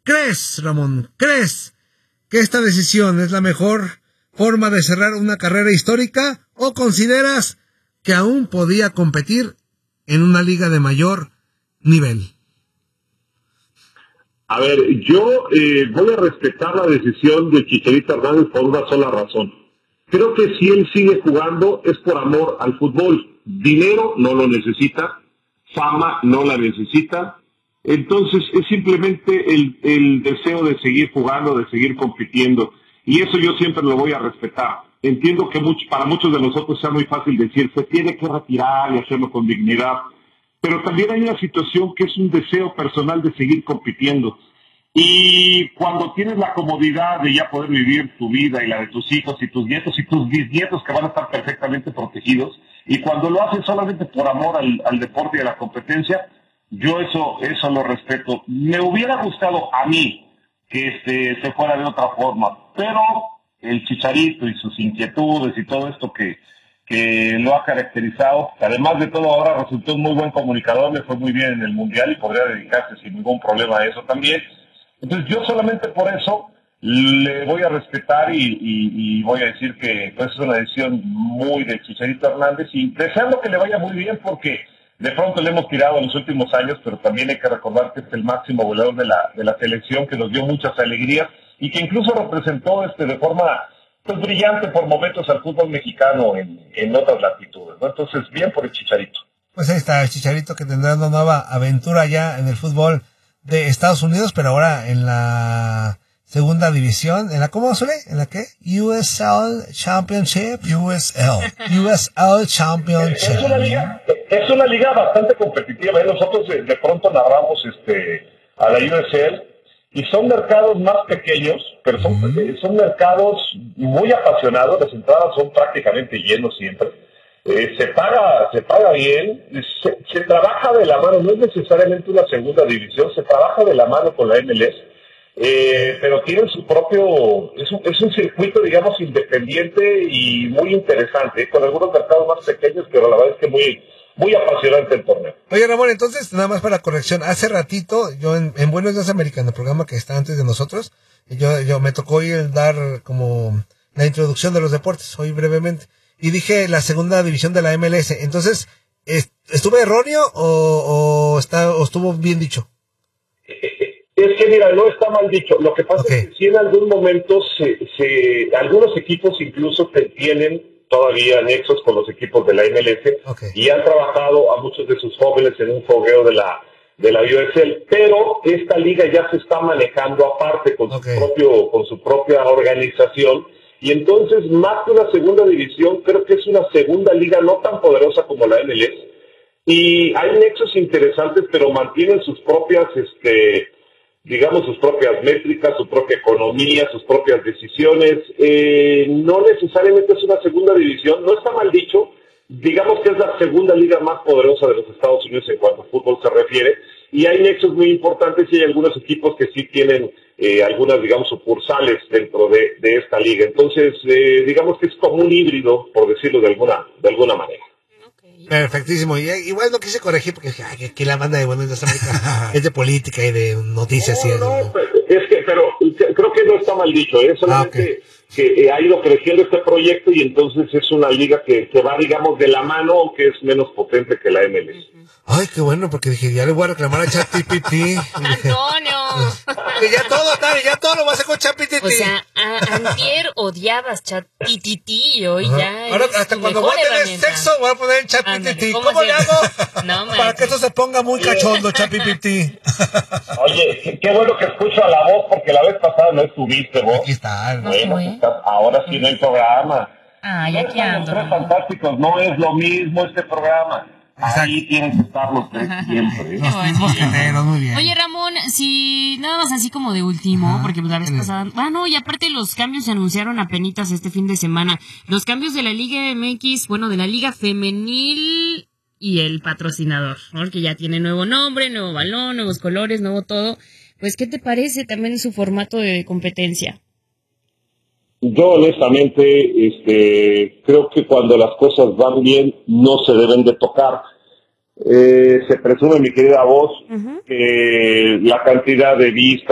¿Crees, Ramón, que esta decisión es la mejor forma de cerrar una carrera histórica o consideras que aún podía competir en una liga de mayor nivel? A ver, yo voy a respetar la decisión de Chicharito Hernández por una sola razón. Creo que si él sigue jugando es por amor al fútbol. Dinero no lo necesita, fama no la necesita. Entonces es simplemente el deseo de seguir jugando, de seguir compitiendo. Y eso yo siempre lo voy a respetar. Entiendo que para muchos de nosotros sea muy fácil decir, se tiene que retirar y hacerlo con dignidad. Pero también hay una situación que es un deseo personal de seguir compitiendo. Y cuando tienes la comodidad de ya poder vivir tu vida y la de tus hijos y tus nietos y tus bisnietos que van a estar perfectamente protegidos, y cuando lo haces solamente por amor al deporte y a la competencia, yo eso lo respeto. Me hubiera gustado a mí que se fuera de otra forma, pero el Chicharito y sus inquietudes y todo esto que lo ha caracterizado, que además de todo ahora resultó un muy buen comunicador, le fue muy bien en el Mundial y podría dedicarse sin ningún problema a eso también. Entonces yo solamente por eso le voy a respetar y voy a decir que pues, es una decisión muy de Chicharito Hernández y deseando que le vaya muy bien porque de pronto le hemos tirado en los últimos años, pero también hay que recordar que es el máximo goleador de la selección, que nos dio muchas alegrías y que incluso representó de forma pues brillante por momentos al fútbol mexicano en otras latitudes, ¿no? Entonces, bien por el Chicharito. Pues ahí está el Chicharito que tendrá una nueva aventura ya en el fútbol de Estados Unidos, pero ahora en la segunda división, ¿en la cómo suele? ¿En la qué? USL Championship. USL Championship. Es una liga bastante competitiva, ¿eh? Nosotros de pronto narramos a la USL y son mercados más pequeños, pero son mercados muy apasionados, las entradas son prácticamente llenos siempre. Se paga bien, se trabaja de la mano, no es necesariamente una segunda división, se trabaja de la mano con la MLS, pero tienen su propio, es un circuito, digamos, independiente y muy interesante, con algunos mercados más pequeños, pero la verdad es que muy apasionante el torneo. Oye, Ramón, entonces, nada más para corrección, hace ratito, yo en Buenos Días Americano, el programa que está antes de nosotros, yo me tocó dar como la introducción de los deportes, hoy brevemente. Y dije la segunda división de la MLS. Entonces, ¿estuve erróneo o estuvo bien dicho? Es que mira, no está mal dicho. Lo que pasa es que si en algún momento algunos equipos incluso tienen todavía nexos con los equipos de la MLS y han trabajado a muchos de sus jóvenes en un fogueo de la USL, pero esta liga ya se está manejando aparte con su propia organización. Y entonces, más que una segunda división, creo que es una segunda liga no tan poderosa como la MLS. Y hay nexos interesantes, pero mantienen sus propias, digamos, sus propias métricas, su propia economía, sus propias decisiones. No necesariamente es una segunda división, no está mal dicho. Digamos que es la segunda liga más poderosa de los Estados Unidos en cuanto a fútbol se refiere. Y hay nexos muy importantes y hay algunos equipos que sí tienen algunas, digamos, sucursales dentro de esta liga. Entonces, digamos que es como un híbrido, por decirlo de alguna manera. Perfectísimo. Y igual no quise corregir porque aquí la banda de Buenos Días América es de política y de noticias. Pero creo que no está mal dicho, solamente que ha ido creciendo este proyecto y entonces es una liga que va, digamos, de la mano, aunque es menos potente que la MLS. Ay, qué bueno, porque dije, ya le voy a reclamar a ChatGPT. Antonio. Que ya todo lo va a hacer con ChatGPT. O sea, antier odiabas ChatGPT y hoy ya. Ahora, hasta cuando voy a tener sexo, voy a poner en ChatGPT. ¿Cómo le hago? No, para que esto se ponga muy cachondo, ChatGPT. Oye, qué bueno que escucho a la voz, porque la vez pasada no estuviste vos. Aquí está. Bueno, ahora sí no hay programa. Ay, aquí ando. Los Tres Fantásticos, no es lo mismo este programa. Ahí tienen que estar los tres siempre. Los mismos géneros, muy bien. Oye, Ramón, si nada más así como de último, porque pues la vez pasada... Bueno, y aparte los cambios se anunciaron apenitas este fin de semana. Los cambios de la Liga MX, bueno, de la Liga Femenil y el patrocinador, ¿no? Que ya tiene nuevo nombre, nuevo balón, nuevos colores, nuevo todo. Pues, ¿qué te parece también su formato de competencia? Yo honestamente creo que cuando las cosas van bien no se deben de tocar. Se presume, mi querida voz, que la cantidad de vistas